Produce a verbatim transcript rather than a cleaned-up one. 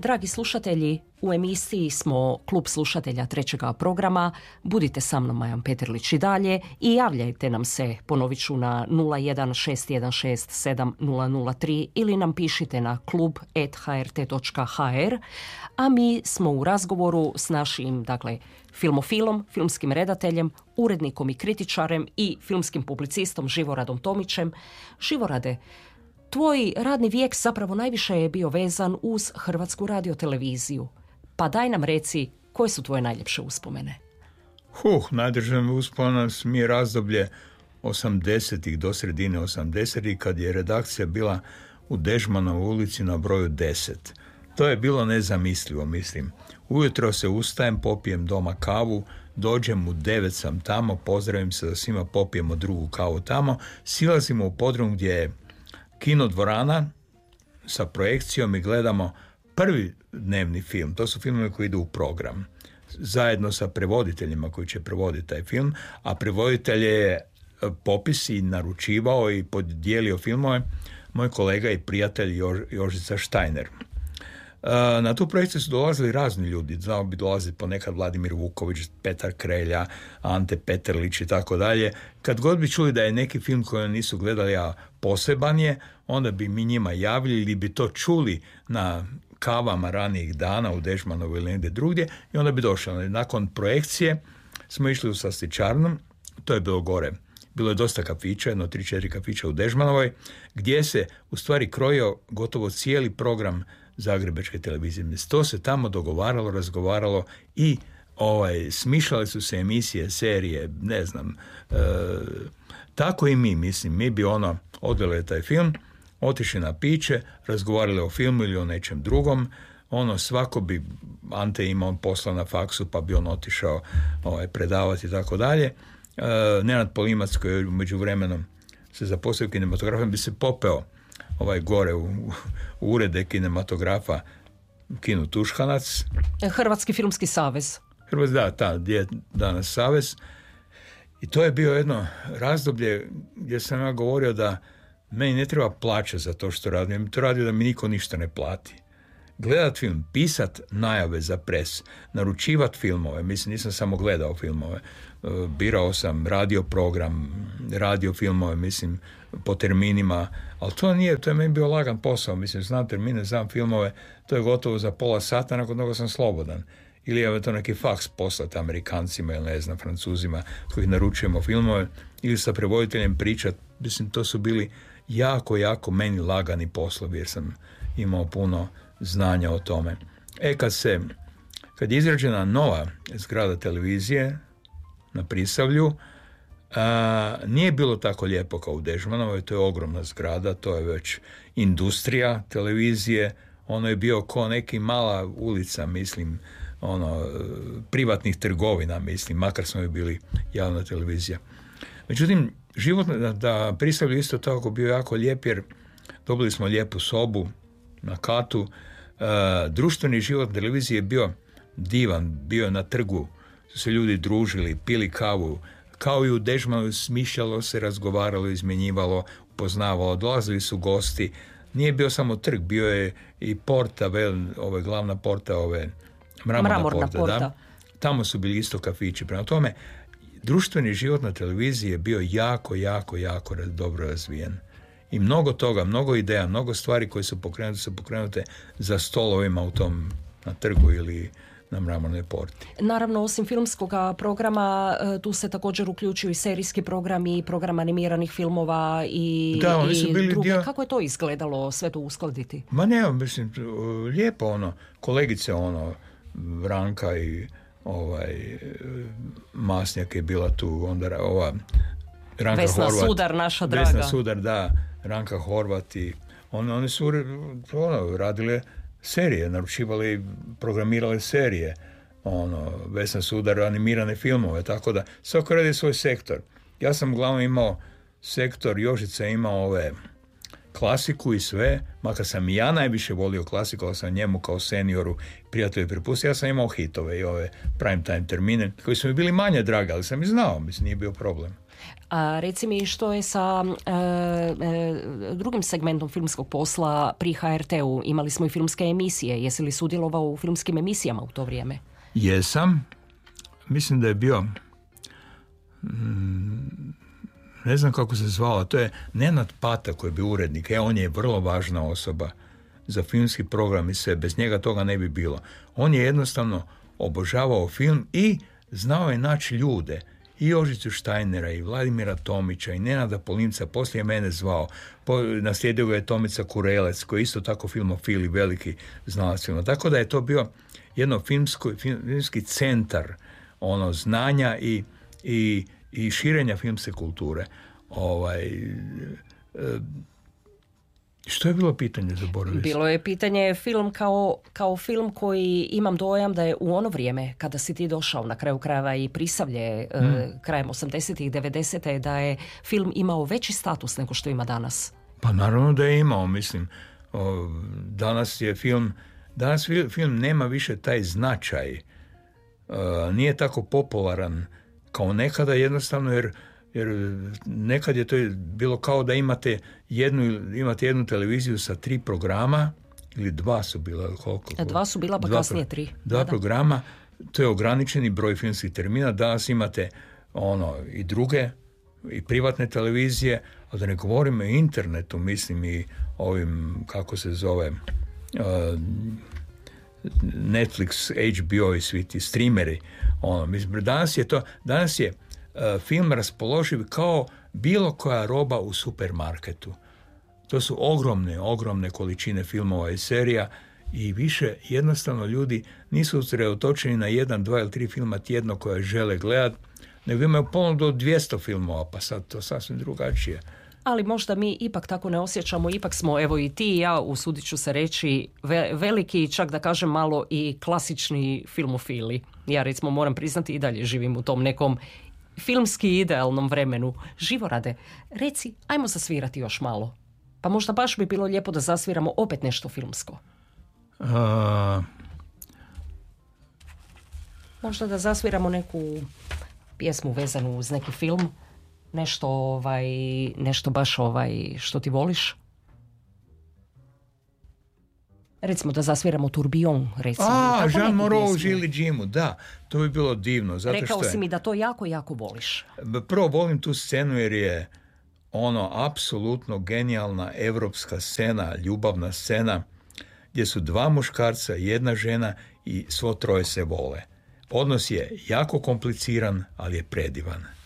Dragi slušatelji, u emisiji smo Klub slušatelja trećega programa. Budite sa mnom, Majan Peterlić, i dalje i javljajte nam se, ponovit ću, na nula jedan šest jedan šest sedam nula nula tri ili nam pišite na klub at h r t točka h r, a mi smo u razgovoru s našim, dakle, filmofilom, filmskim redateljem, urednikom i kritičarem i filmskim publicistom Živoradom Tomićem. Živorade, tvoj radni vijek zapravo najviše je bio vezan uz Hrvatsku radioteleviziju. Pa daj nam reci, koje su tvoje najljepše uspomene? Huh, najdržavne uspomene mi je razdoblje osamdesetih do sredine osamdesetih, kad je redakcija bila u Dežmanovoj ulici na broju deset. To je bilo nezamislivo, mislim. Ujutro se ustajem, popijem doma kavu, dođem u devet sam tamo, pozdravim se da svima, popijemo drugu kavu tamo, silazimo u podrum gdje je kino dvorana sa projekcijom i gledamo prvi dnevni film. To su filmovi koji idu u program, zajedno sa prevoditeljima koji će prevoditi taj film, a prevoditelj je popis i naručivao i podijelio filmove moj kolega i prijatelj Jož, Jožica Štajner. Na tu projekciju su dolazili razni ljudi. Znao bi dolaziti ponekad Vladimir Vuković, Petar Krelja, Ante Peterlić i tako dalje. Kad god bi čuli da je neki film koji nisu gledali, a poseban je, onda bi mi njima javili ili bi to čuli na kavama ranijih dana u Dežmanovu ili negdje drugdje i onda bi došli. Nakon projekcije smo išli u slastičarnu, to je bilo gore. Bilo je dosta kafića, jedno tri četiri kafića u Dežmanovoj, gdje se u stvari krojio gotovo cijeli program Zagrebačke televizije. To se tamo dogovaralo, razgovaralo i ovaj, smišljale su se emisije, serije, ne znam. E, tako i mi, mislim, mi bi ono odveli taj film, otišli na piće, razgovarali o filmu ili o nečem drugom. Ono, svako bi, Ante imao posla na faksu, pa bi on otišao ovaj, predavati i tako dalje. E, Nenad Polimac, koji je među vremenom se zaposlio kinematografom, bi se popeo ovaj gore u, u urede kinematografa Kinu Tuškanac. Hrvatski filmski savez. Hrvatski, da, ta, gdje je danas savez. I to je bio jedno razdoblje gdje sam ja govorio da meni ne treba plaća za to što radim. To radio da mi niko ništa ne plati. Gledat film, pisat najave za pres, naručivat filmove. Mislim, nisam samo gledao filmove. Birao sam radio program, radio filmove, mislim, po terminima, ali to nije, to je meni bio lagan posao. Mislim, znam termine, znam filmove, to je gotovo za pola sata, nakon toga sam slobodan. Ili je to neki faks poslati Amerikancima ili ne znam, Francuzima koji naručujemo filmove, ili sa prevoditeljem pričat. Mislim, to su bili jako, jako meni lagani poslovi, jer sam imao puno znanja o tome. E, kad se, kad je izrađena nova zgrada televizije na Prisavlju, a, nije bilo tako lijepo kao u Dežmanovoj, to je ogromna zgrada, to je već industrija televizije, ono je bio ko neki mala ulica, mislim, ono, privatnih trgovina, mislim, makar smo bili javna televizija. Međutim, život na, na Prisavlju isto tako bio jako lijep, jer dobili smo lijepu sobu na katu. Uh, društveni život televizije je bio divan, bio na trgu, su se ljudi družili, pili kavu, kao i u Dežmanu, smišljalo se, razgovaralo, izmjenjivalo, upoznavalo, dolazili su gosti. Nije bio samo trg, bio je i porta, vel, ove glavna porta, ove mramorna, mramorna porta, porta. Da? Tamo su bili isto kafići. Prema tome, društveni život na televiziji je bio jako, jako, jako dobro razvijen. I mnogo toga, mnogo ideja, mnogo stvari koje su pokrenute, su pokrenute za stolovima u tom, na trgu ili na Mramornoj porti. Naravno, osim filmskog programa, tu se također uključuju i serijski programi, i program animiranih filmova i, da, oni su i bili drugi. Dio... Kako je to izgledalo, sve to uskladiti? Ma ne, mislim, lijepo ono, kolegice ono, Ranka i ovaj, Masnjak je bila tu, onda ova Ranka Vesna Horvat, Sudar, naša draga. Vesna Sudar, da, Ranka Horvat i on, oni su ono, radile serije, naručivali, programirali serije, ono, Vesna Sudar, animirane filmove, tako da svako radi svoj sektor. Ja sam uglavnom imao sektor, Jožica je imao ove klasiku i sve, makar sam i ja najviše volio klasiku, ali sam njemu kao senioru prijatelju prepustio, ja sam imao hitove i ove prime time termine, koji su mi bili manje dragi, ali sam i znao, mislim, nije bio problem. A reci mi što je sa e, e, drugim segmentom filmskog posla pri ha er te-u. Imali smo i filmske emisije. Jesi li sudjelovao u filmskim emisijama u to vrijeme? Jesam. Mislim da je bio... Mm, ne znam kako se zvalo. To je Nenad Pata koji je bio urednik. E, on je vrlo važna osoba za filmski program i sve. Bez njega toga ne bi bilo. On je jednostavno obožavao film i znao je naći ljude. I Jožicu Štajnera, i Vladimira Tomića, i Nenada Polimca, poslije mene zvao. Po, naslijedio ga je Tomica Kurelec, koji je isto tako filmofil i veliki znalac filma. Tako da je to bio jedno filmsko, filmski centar ono, znanja i, i, i širenja filmske kulture. Ovaj, e, što je bilo pitanje, zaboravio sam? Bilo je pitanje film kao, kao film koji imam dojam da je u ono vrijeme kada si ti došao na kraju krajeva i Prisavlje hmm. eh, krajem osamdesetih, devedesetih da je film imao veći status nego što ima danas. Pa naravno da je imao, mislim. O, danas je film, danas film nema više taj značaj. O, nije tako popularan kao nekada, jednostavno jer jer nekad je to bilo kao da imate jednu, imate jednu televiziju sa tri programa, ili dva su bila, koliko? Dva su bila, pa dva, kasnije tri. Dva da, programa, to je ograničeni broj filmskih termina, danas imate ono i druge, i privatne televizije, a da ne govorim o internetu, mislim i ovim, kako se zove, uh, Netflix, ha be o i svi ti streameri, ono, mislim, danas je to, danas je film raspoloživ kao bilo koja roba u supermarketu. To su ogromne, ogromne količine filmova i serija i više jednostavno ljudi nisu usredotočeni na jedan, dva ili tri filma tjedno koje žele gledati, nego imaju ponudu od dvjesto filmova, pa sad to sasvim drugačije. Ali možda mi ipak tako ne osjećamo, ipak smo, evo i ti i ja, usudit ću se reći, ve, veliki, čak da kažem malo i klasični filmofili. Ja recimo moram priznati i dalje živim u tom nekom filmski idealnom vremenu. Živorade, reci, ajmo zasvirati još malo. Pa možda baš bi bilo lijepo da zasviramo opet nešto filmsko. Uh... Možda da zasviramo neku pjesmu vezanu uz neki film. Nešto, ovaj, nešto baš ovaj, što ti voliš. Recimo da zasviramo Tourbillon, recimo. A, Jean Moreau u Žili Džimu, da, to bi bilo divno. Zato Rekao što je, si mi da to jako, jako voliš. Prvo volim tu scenu jer je ono apsolutno genijalna evropska scena, ljubavna scena, gdje su dva muškarca, jedna žena i svo troje se vole. Odnos je jako kompliciran, ali je predivan.